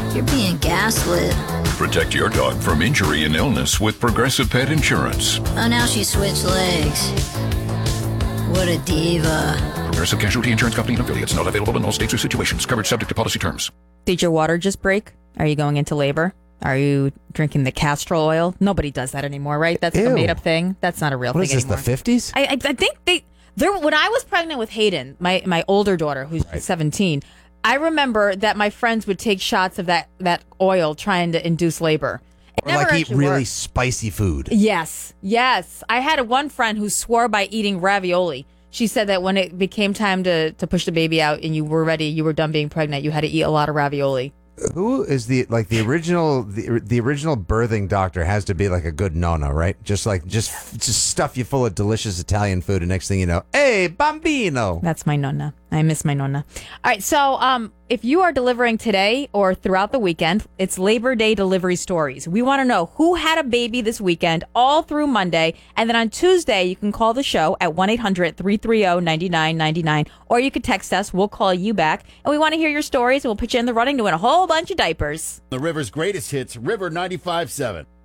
You're being gaslit. Protect your dog from injury and illness with Progressive Pet Insurance. Oh, now she switched legs. What a diva. Progressive Casualty Insurance Company and affiliates. Not available in all states or situations. Coverage subject to policy terms. Did your water just break? Are you going into labor? Are you drinking the castor oil? Nobody does that anymore, right? That's like a made-up thing. That's not a real thing anymore. What is this, the 50s? I think when I was pregnant with Hayden, my older daughter, who's 17, I remember that my friends would take shots of that oil trying to induce labor. Or like eat really spicy food. Yes. I had one friend who swore by eating ravioli. She said that when it became time to push the baby out and you were ready, you were done being pregnant, you had to eat a lot of ravioli. Who is the original birthing doctor has to be like a good nonna, right? Just stuff you full of delicious Italian food, and next thing you know, hey, bambino. That's my nonna. I miss my nonna. All right, so if you are delivering today or throughout the weekend, it's Labor Day delivery stories. We want to know who had a baby this weekend, all through Monday, and then on Tuesday you can call the show at 1-800-330-9999, or you can text us. We'll call you back, and we want to hear your stories, and we'll put you in the running to win a whole bunch of diapers. The River's greatest hits, River 95.7.